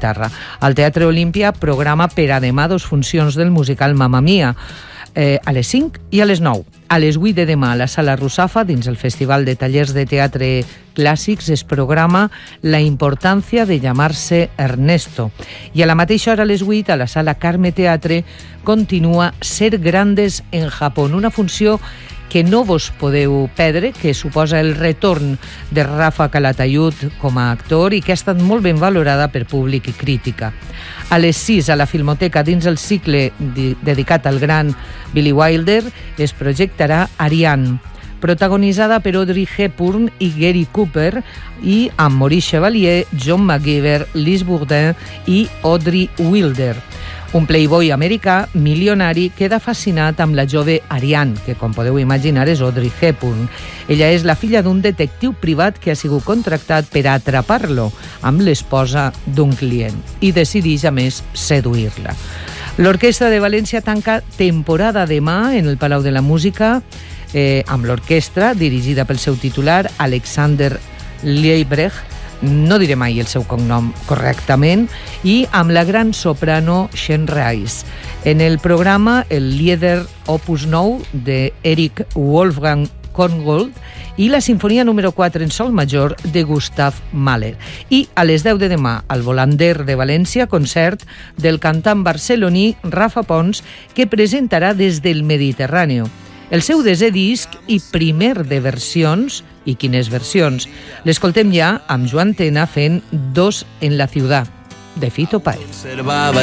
guitarra. Al Teatre Olímpia programa per a demà 2 funcions del musical Mamma Mia, a les 5 i a les 9. A les 8 de demà a la Sala Russafa, dins el Festival de Tallers de Teatre Clàssics, es programa La importància de llamarse Ernesto. I a la mateixa hora, a les 8, a la Sala Carme Teatre, continua Ser grandes en Japón, una funció que no vos podeu perdre, que suposa el retorn de Rafa Calatayud com a actor i que ha estat molt ben valorada per públic i crítica. A les 6, a la Filmoteca, dins el cicle dedicat al gran Billy Wilder, es projectarà Ariane, protagonitzada per Audrey Hepburn i Gary Cooper, i amb Maurice Chevalier, John McGiver, Liz Bourdin i Audrey Wilder. Un playboy americà milionari queda fascinat amb la jove Ariane, que, com podeu imaginar, és Audrey Hepburn. Ella és la filla d'un detectiu privat que ha sigut contractat per a atrapar-lo amb l'esposa d'un client i decideix, a més, seduir-la. L'Orquestra de València tanca temporada demà en el Palau de la Música amb l'orquestra dirigida pel seu titular, Alexander Liebrecht, no diré mai el seu cognom correctament, i amb la gran soprano Shen Reis. En el programa, el Lieder Opus 9 de Erich Wolfgang Korngold i la Sinfonia número 4 en sol major de Gustav Mahler. I a les 10 de demà, al Volander de València, concert del cantant barceloní Rafa Pons, que presentarà Des del Mediterrani, el seu desè disc i primer de versions. I quines versions? L'escoltem ja amb Joan Tena fent Dos en la ciudad, de Fito Páez.